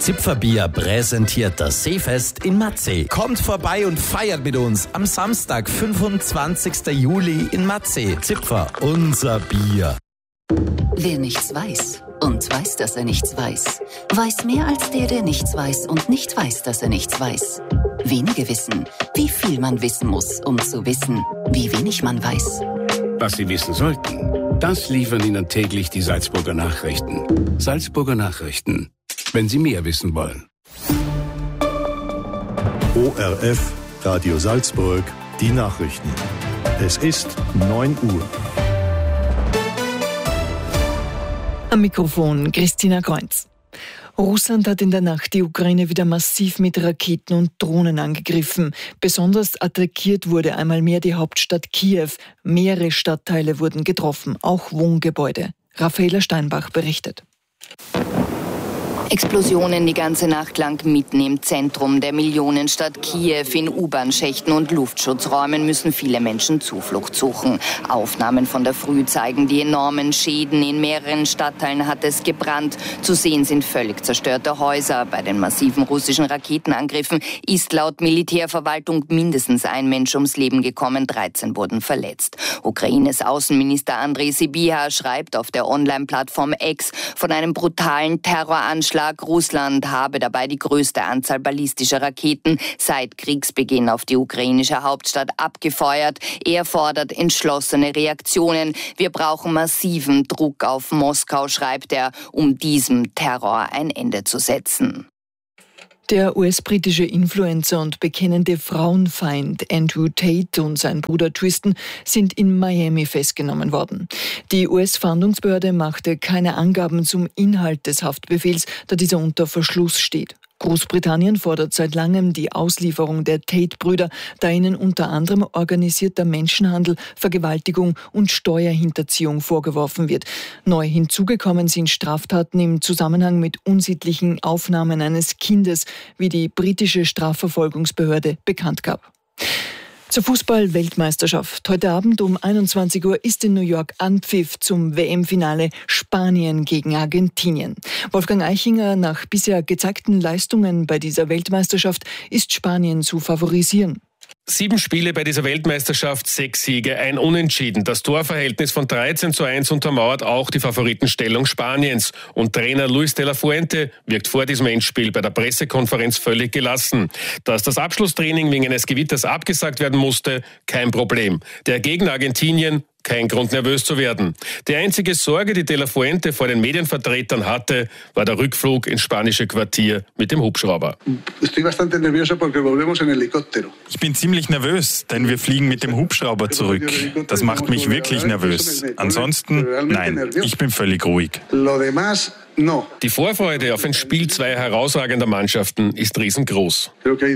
Zipferbier präsentiert das Seefest in Matzee. Kommt vorbei und feiert mit uns am Samstag, 25. Juli in Matzee. Zipfer, unser Bier. Wer nichts weiß und weiß, dass er nichts weiß, weiß mehr als der nichts weiß und nicht weiß, dass er nichts weiß. Wenige wissen, wie viel man wissen muss, um zu wissen, wie wenig man weiß. Was Sie wissen sollten, das liefern Ihnen täglich die Salzburger Nachrichten. Salzburger Nachrichten, wenn Sie mehr wissen wollen. ORF, Radio Salzburg, die Nachrichten. Es ist 9 Uhr. Am Mikrofon Christina Kreuz. Russland hat in der Nacht die Ukraine wieder massiv mit Raketen und Drohnen angegriffen. Besonders attackiert wurde einmal mehr die Hauptstadt Kiew. Mehrere Stadtteile wurden getroffen, auch Wohngebäude. Raffaela Steinbach berichtet. Explosionen die ganze Nacht lang mitten im Zentrum der Millionenstadt Kiew. In U-Bahn-Schächten und Luftschutzräumen müssen viele Menschen Zuflucht suchen. Aufnahmen von der Früh zeigen die enormen Schäden. In mehreren Stadtteilen hat es gebrannt. Zu sehen sind völlig zerstörte Häuser. Bei den massiven russischen Raketenangriffen ist laut Militärverwaltung mindestens ein Mensch ums Leben gekommen, 13 wurden verletzt. Ukraines Außenminister Andrei Sybiha schreibt auf der Online-Plattform X von einem brutalen Terroranschlag. Russland habe dabei die größte Anzahl ballistischer Raketen seit Kriegsbeginn auf die ukrainische Hauptstadt abgefeuert. Er fordert entschlossene Reaktionen. Wir brauchen massiven Druck auf Moskau, schreibt er, um diesem Terror ein Ende zu setzen. Der US-britische Influencer und bekennende Frauenfeind Andrew Tate und sein Bruder Tristan sind in Miami festgenommen worden. Die US-Fahndungsbehörde machte keine Angaben zum Inhalt des Haftbefehls, da dieser unter Verschluss steht. Großbritannien fordert seit langem die Auslieferung der Tate-Brüder, da ihnen unter anderem organisierter Menschenhandel, Vergewaltigung und Steuerhinterziehung vorgeworfen wird. Neu hinzugekommen sind Straftaten im Zusammenhang mit unsittlichen Aufnahmen eines Kindes, wie die britische Strafverfolgungsbehörde bekannt gab. Zur Fußball-Weltmeisterschaft. Heute Abend um 21 Uhr ist in New York Anpfiff zum WM-Finale Spanien gegen Argentinien. Wolfgang Eichinger, nach bisher gezeigten Leistungen bei dieser Weltmeisterschaft ist Spanien zu favorisieren. 7 Spiele bei dieser Weltmeisterschaft, 6 Siege, ein Unentschieden. Das Torverhältnis von 13:1 untermauert auch die Favoritenstellung Spaniens. Und Trainer Luis de la Fuente wirkt vor diesem Endspiel bei der Pressekonferenz völlig gelassen. Dass das Abschlusstraining wegen eines Gewitters abgesagt werden musste, kein Problem. Der Gegner Argentinien, kein Grund, nervös zu werden. Die einzige Sorge, die de la Fuente vor den Medienvertretern hatte, war der Rückflug ins spanische Quartier mit dem Hubschrauber. Ich bin ziemlich nervös, denn wir fliegen mit dem Hubschrauber zurück. Das macht mich wirklich nervös. Ansonsten, nein, ich bin völlig ruhig. Die Vorfreude auf ein Spiel zweier herausragender Mannschaften ist riesengroß.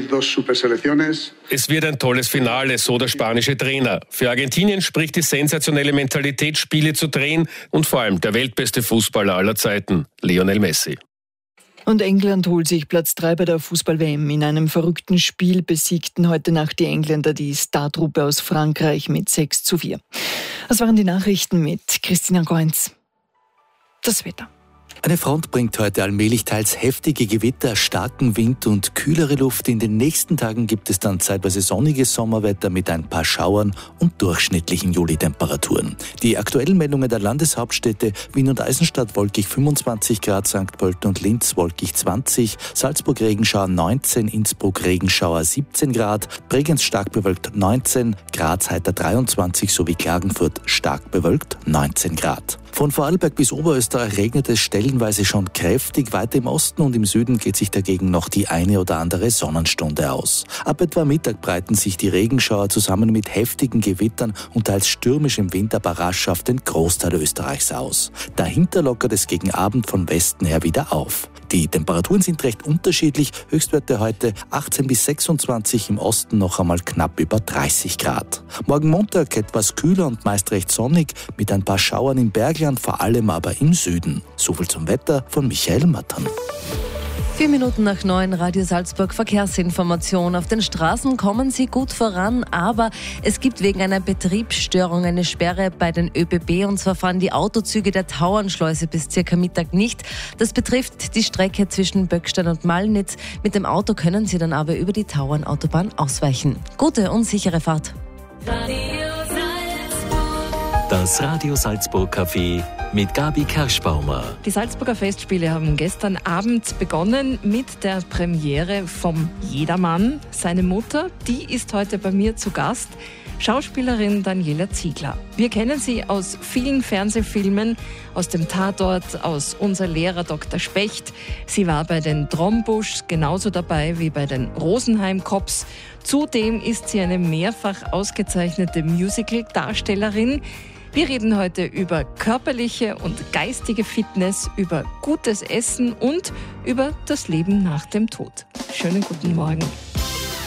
Es wird ein tolles Finale, so der spanische Trainer. Für Argentinien spricht die sensationelle Mentalität, Spiele zu drehen und vor allem der weltbeste Fußballer aller Zeiten, Lionel Messi. Und England holt sich Platz 3 bei der Fußball-WM. In einem verrückten Spiel besiegten heute Nacht die Engländer die Startruppe aus Frankreich mit 6:4. Das waren die Nachrichten mit Christina Kreuz. Das Wetter. Eine Front bringt heute allmählich teils heftige Gewitter, starken Wind und kühlere Luft. In den nächsten Tagen gibt es dann zeitweise sonniges Sommerwetter mit ein paar Schauern und durchschnittlichen Juli-Temperaturen. Die aktuellen Meldungen der Landeshauptstädte Wien und Eisenstadt wolkig 25 Grad, St. Pölten und Linz wolkig 20, Salzburg Regenschauer 19, Innsbruck Regenschauer 17 Grad, Bregenz stark bewölkt 19, Graz heiter 23 sowie Klagenfurt stark bewölkt 19 Grad. Von Vorarlberg bis Oberösterreich regnet es stellenweise schon kräftig. Weiter im Osten und im Süden geht sich dagegen noch die eine oder andere Sonnenstunde aus. Ab etwa Mittag breiten sich die Regenschauer zusammen mit heftigen Gewittern und teils stürmischem Wind aber rasch auf den Großteil Österreichs aus. Dahinter lockert es gegen Abend von Westen her wieder auf. Die Temperaturen sind recht unterschiedlich. Höchstwerte heute 18 bis 26, im Osten noch einmal knapp über 30 Grad. Morgen Montag etwas kühler und meist recht sonnig mit ein paar Schauern im Bergland, vor allem aber im Süden. Soviel zum Wetter von Michael Mattern. 8:04, Radio Salzburg, Verkehrsinformation. Auf den Straßen kommen Sie gut voran, aber es gibt wegen einer Betriebsstörung eine Sperre bei den ÖBB, und zwar fahren die Autozüge der Tauernschleuse bis circa Mittag nicht. Das betrifft die Strecke zwischen Böckstein und Malnitz. Mit dem Auto können Sie dann aber über die Tauernautobahn ausweichen. Gute und sichere Fahrt. Das Radio Salzburg Café mit Gabi Kerschbaumer. Die Salzburger Festspiele haben gestern Abend begonnen mit der Premiere vom Jedermann. Seine Mutter, die ist heute bei mir zu Gast, Schauspielerin Daniela Ziegler. Wir kennen sie aus vielen Fernsehfilmen, aus dem Tatort, aus Unser Lehrer Dr. Specht. Sie war bei den Trombusch genauso dabei wie bei den Rosenheim Cops. Zudem ist sie eine mehrfach ausgezeichnete Musical-Darstellerin. Wir reden heute über körperliche und geistige Fitness, über gutes Essen und über das Leben nach dem Tod. Schönen guten Morgen.